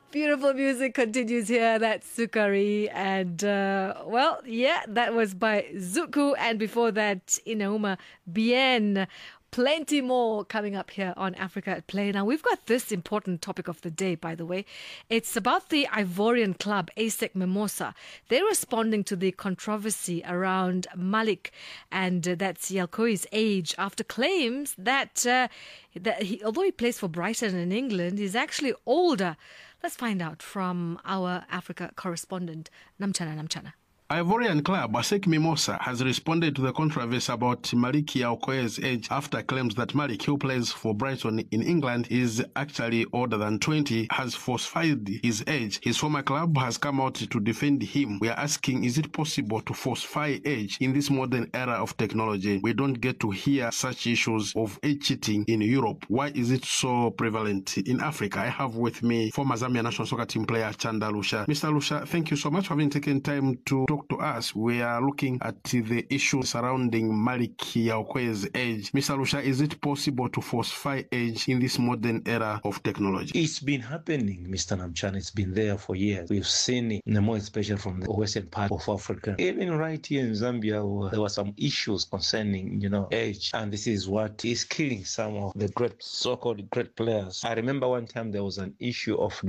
Beautiful music continues here. That's Sukari. And, that was by Zuku. And before that, Inauma Bien. Plenty more coming up here on Africa at Play. Now, we've got this important topic of the day, by the way. It's about the Ivorian club, ASEC Mimosa. They're responding to the controversy around Malik, and that's Yalkoi's age, after claims that although he plays for Brighton in England, he's actually older. Let's find out from our Africa correspondent, Namchana. Ivorian club ASEC Mimosa has responded to the controversy about Malik Yaokoe's age after claims that Malik, who plays for Brighton in England, is actually older than 20, has falsified his age. His former club has come out to defend him. We are asking, is it possible to falsify age in this modern era of technology? We don't get to hear such issues of age cheating in Europe. Why is it so prevalent in Africa? I have with me former Zambia national soccer team player Chanda Lusha. Mr. Lusha, thank you so much for having taken time to talk to us. We are looking at the issue surrounding Malik Yaokoe's age. Mr. Lusha, is it possible to falsify age in this modern era of technology? It's been happening, Mr. Namchan. It's been there for years. We've seen it, more especially from the western part of Africa. Even right here in Zambia, there were some issues concerning, age. And this is what is killing some of the so-called great players. I remember one time there was an issue of